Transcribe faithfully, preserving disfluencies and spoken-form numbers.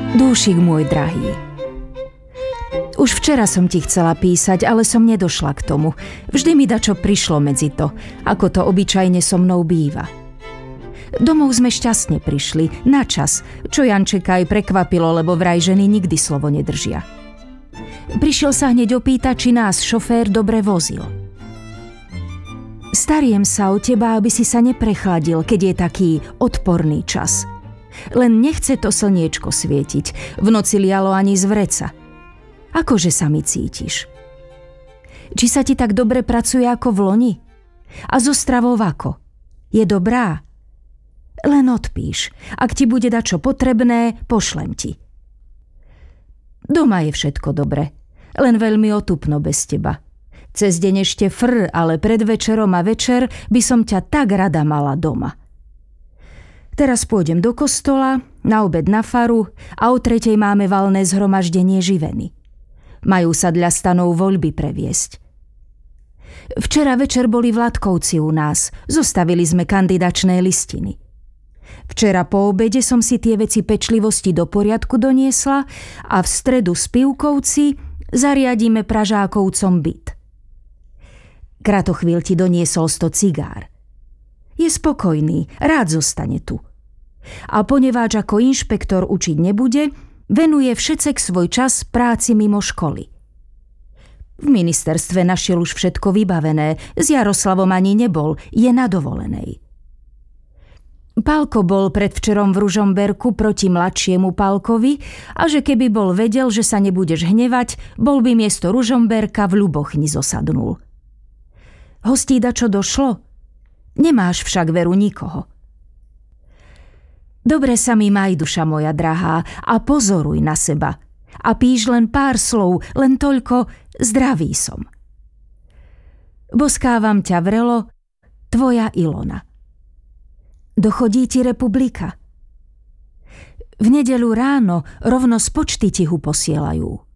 Dúšik môj drahý. Už včera som ti chcela písať, ale som nedošla k tomu. Vždy mi dačo prišlo medzi to, ako to obyčajne so mnou býva. Domov sme šťastne prišli, na čas, čo Jančeka aj prekvapilo, lebo vraj ženy nikdy slovo nedržia. Prišiel sa hneď opýtať, či nás šofér dobre vozil. Stariem sa o teba, aby si sa neprechladil, keď je taký odporný čas. Len nechce to slniečko svietiť, v noci lialo ani z vreca. Akože sa mi cítiš? Či sa ti tak dobre pracuje ako v loni? A zo stravou ako? Je dobrá? Len odpíš. Ak ti bude dačo potrebné, pošlem ti. Doma je všetko dobre, len veľmi otupno bez teba. Cez deň ešte fr, ale pred večerom a večer by som ťa tak rada mala doma. Teraz pôjdem do kostola, na obed na faru a o tretej máme valné zhromaždenie živeny. Majú sa dla stanov voľby previesť. Včera večer boli Vladkovci u nás, zostavili sme kandidačné listiny. Včera po obede som si tie veci pečlivosti do poriadku doniesla a v stredu s Pivkovci zariadíme Pražákovcom byt. Kratochvíľ ti doniesol sto cigár. Je spokojný, rád zostane tu. A poneváč ako inšpektor učiť nebude, venuje všetek svoj čas práci mimo školy. V ministerstve našiel už všetko vybavené, s Jaroslavom ani nebol, je na dovolenej. Pálko bol predvčerom v Ružomberku proti mladšiemu Pálkovi a že keby bol vedel, že sa nebudeš hnevať, bol by miesto Ružomberka v Ľubochni zosadnul. Hostí dačo došlo? Nemáš však veru nikoho. Dobre sa mi maj, duša moja drahá, a pozoruj na seba. A píš len pár slov, len toľko, zdravý som. Boskávam ťa vrelo, tvoja Ilona. Dochodí ti republika. V nedeľu ráno rovno z počty ti hu posielajú.